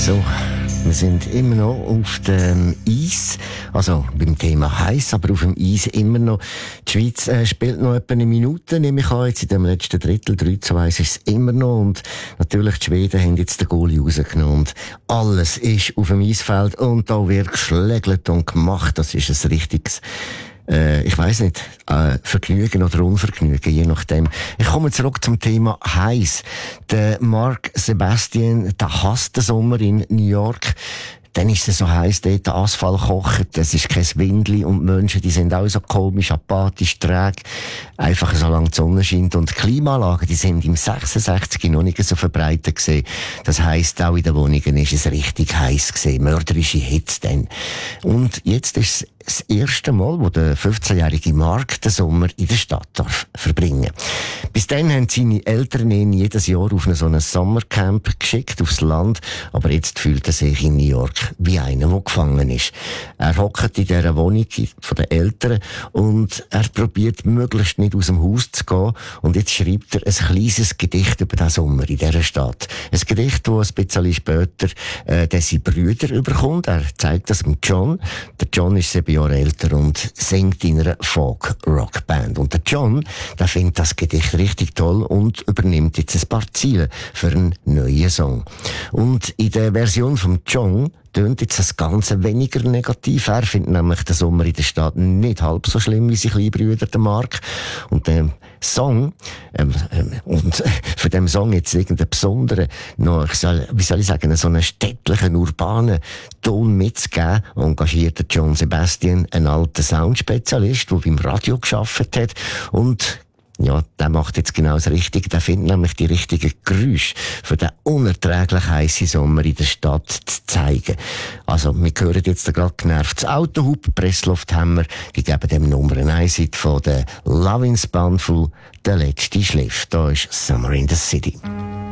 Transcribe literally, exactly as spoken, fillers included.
So, wir sind immer noch auf dem Eis, also beim Thema heiß, aber auf dem Eis immer noch. Die Schweiz äh, spielt noch etwa eine Minute, nehme ich an, jetzt in dem letzten Drittel, drei zu eins ist es immer noch, und natürlich die Schweden haben jetzt den Goalie rausgenommen und alles ist auf dem Eisfeld und da wird geschlägelt und gemacht, das ist ein richtiges Äh, ich weiss nicht, äh, Vergnügen oder Unvergnügen, je nachdem. Ich komme zurück zum Thema heiß. Der Mark Sebastian, der hasst den Sommer in New York. Dann ist es so heiß, dort der Asphalt kocht, es ist kein Windli und die Menschen, die sind auch so komisch, apathisch, träge, einfach solange die Sonne scheint. Und die Klimaanlagen, die sind im sechsundsechzig noch nicht so verbreitet gewesen. Das heisst, auch in den Wohnungen ist es richtig heiß gewesen, mörderische Hitze dann. Und jetzt ist es das erste Mal, wo der fünfzehnjährige Mark den Sommer in der Stadt darf verbringen. Bis dann haben seine Eltern ihn jedes Jahr auf so ein Sommercamp geschickt, aufs Land, aber jetzt fühlt er sich in New York wie einer, der gefangen ist. Er hockt in dieser Wohnung von den Eltern und er probiert möglichst nicht aus dem Haus zu gehen, und jetzt schreibt er ein kleines Gedicht über den Sommer in dieser Stadt. Ein Gedicht, das ein bisschen später äh, seine Brüder überkommt. Er zeigt das dem John. Der John ist sieben Jahre älter und singt in einer Folk-Rock-Band. Und der John, der findet das Gedicht richtig toll und übernimmt jetzt ein paar Ziele für einen neuen Song. Und in der Version von John tönt jetzt das Ganze weniger negativ. Er findet nämlich den Sommer in der Stadt nicht halb so schlimm wie sein kleiner Bruder, der Mark. Und der Song, ähm, ähm, und für den Song jetzt irgendeinen besonderen, noch, ich soll, wie soll ich sagen, so einen städtlichen, urbanen Ton mitzugeben, engagiert der John Sebastian, einen alten Soundspezialist, der beim Radio gearbeitet hat, und ja, der macht jetzt genau das Richtige. Der findet nämlich die richtigen Geräusche für den unerträglich heissen Sommer in der Stadt zu zeigen. Also, wir hören jetzt da gerade genervtes Autohub, Presslufthammer, die geben dem Nummer eins von der Lovin' Spoonful, der letzte Schliff. Da ist Summer in the City.